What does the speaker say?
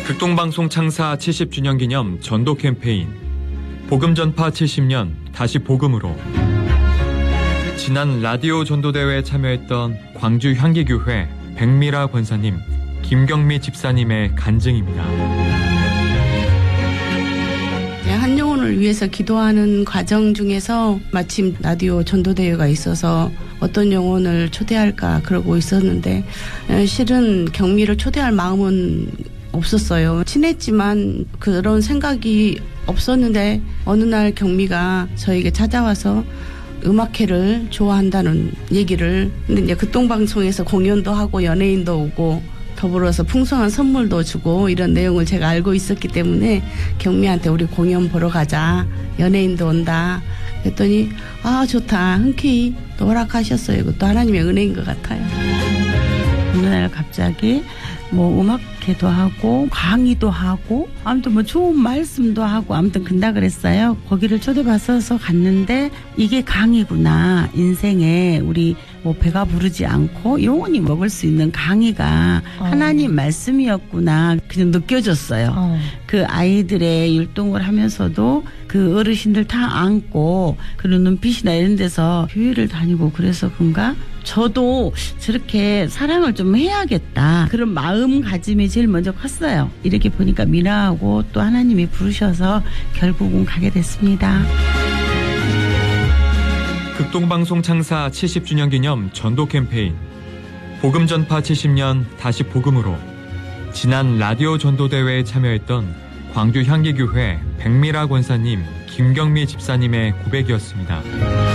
극동방송 창사 70주년 기념 전도 캠페인 복음 전파 70년 다시 복음으로. 지난 라디오 전도대회에 참여했던 광주 향기교회 백미라 권사님, 김경미 집사님의 간증입니다. 한 영혼을 위해서 기도하는 과정 중에서 마침 라디오 전도대회가 있어서 어떤 영혼을 초대할까 그러고 있었는데, 실은 경미를 초대할 마음은 없었어요. 친했지만 그런 생각이 없었는데, 어느 날 경미가 저에게 찾아와서 음악회를 좋아한다는 얘기를. 근데 이제 극동방송에서 공연도 하고 연예인도 오고 더불어서 풍성한 선물도 주고 이런 내용을 제가 알고 있었기 때문에 경미한테 우리 공연 보러 가자, 연예인도 온다 그랬더니 아 좋다, 흔쾌히 또 허락하셨어요. 이것도 하나님의 은혜인 것 같아요. 어느 날 갑자기 음악회도 하고 강의도 하고 아무튼 좋은 말씀도 하고 아무튼 근다 그랬어요. 거기를 초대받아서 갔는데 이게 강의구나. 인생에 우리 배가 부르지 않고 영원히 먹을 수 있는 강의가 하나님 말씀이었구나. 그냥 느껴졌어요. 그 아이들의 율동을 하면서도 그 어르신들 다 안고 그런 눈빛이나 이런 데서 교회를 다니고 그래서 그런가? 저도 저렇게 사랑을 좀 해야겠다. 그런 마음가짐이 제일 먼저 컸어요. 이렇게 보니까 미나하고 또 하나님이 부르셔서 결국은 가게 됐습니다. 극동방송 창사 70주년 기념 전도 캠페인 복음 전파 70년 다시 복음으로. 지난 라디오 전도대회에 참여했던 광주 향기교회 백미라 권사님, 김경미 집사님의 고백이었습니다.